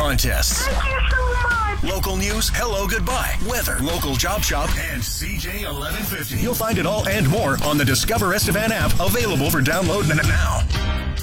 contests. Thank you so much. Local news, hello, goodbye, weather, local job shop, and CJ 1150. You'll find it all and more on the Discover Estevan app, available for download now.